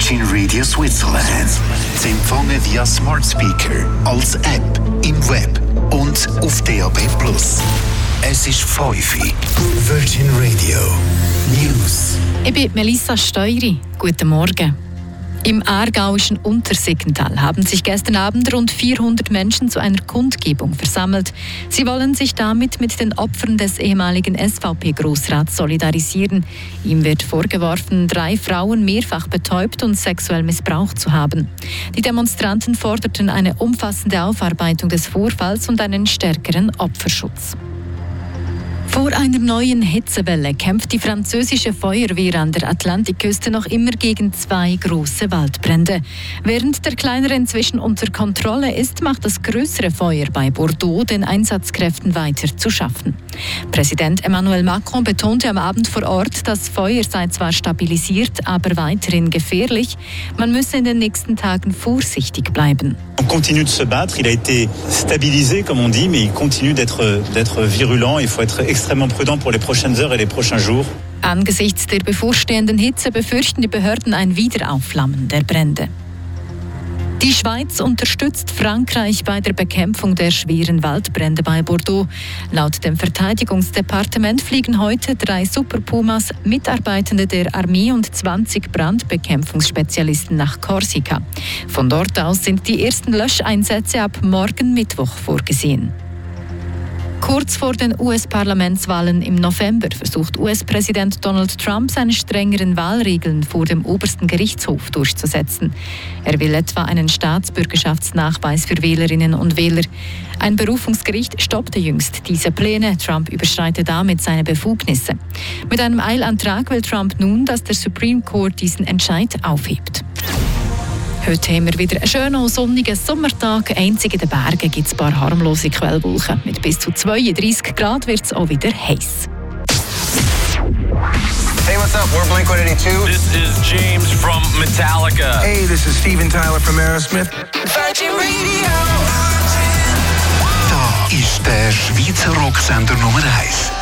Virgin Radio Switzerland. Zu empfangen via Smart Speaker, als App, im Web und auf DAB+. Es ist 5 Uhr. Virgin Radio News. Ich bin Melissa Steury. Guten Morgen. Im aargauischen Untersiggenthal haben sich gestern Abend rund 400 Menschen zu einer Kundgebung versammelt. Sie wollen sich damit mit den Opfern des ehemaligen SVP-Grossrats solidarisieren. Ihm wird vorgeworfen, 3 Frauen mehrfach betäubt und sexuell missbraucht zu haben. Die Demonstranten forderten eine umfassende Aufarbeitung des Vorfalls und einen stärkeren Opferschutz. Vor einer neuen Hitzewelle kämpft die französische Feuerwehr an der Atlantikküste noch immer gegen 2 große Waldbrände. Während der kleinere inzwischen unter Kontrolle ist, macht das größere Feuer bei Bordeaux den Einsatzkräften weiter zu schaffen. Präsident Emmanuel Macron betonte am Abend vor Ort, das Feuer sei zwar stabilisiert, aber weiterhin gefährlich. Man müsse in den nächsten Tagen vorsichtig bleiben. On continue de se battre, il a été stabilisé comme on dit, mais il continue d'être virulent. Il faut être extrêmement prudent pour les prochaines heures et les prochains jours. Angesichts der bevorstehenden Hitze befürchten die Behörden ein Wiederaufflammen der Brände. Die Schweiz unterstützt Frankreich bei der Bekämpfung der schweren Waldbrände bei Bordeaux. Laut dem Verteidigungsdepartement fliegen heute 3 Super Pumas, Mitarbeitende der Armee und 20 Brandbekämpfungsspezialisten nach Korsika. Von dort aus sind die ersten Löscheinsätze ab morgen Mittwoch vorgesehen. Kurz vor den US-Parlamentswahlen im November versucht US-Präsident Donald Trump, seine strengeren Wahlregeln vor dem obersten Gerichtshof durchzusetzen. Er will etwa einen Staatsbürgerschaftsnachweis für Wählerinnen und Wähler. Ein Berufungsgericht stoppte jüngst diese Pläne. Trump überschreitet damit seine Befugnisse. Mit einem Eilantrag will Trump nun, dass der Supreme Court diesen Entscheid aufhebt. Heute haben wir wieder einen schönen sonnigen Sommertag. Einzig in den Bergen gibt es ein paar harmlose Quellwolken. Mit bis zu 32 Grad wird es auch wieder heiß. Hey, what's up? We're Blink-182. This is James from Metallica. Hey, this is Steven Tyler from Aerosmith. Virgin Radio. Da ist der Schweizer Rocksender Nummer 1.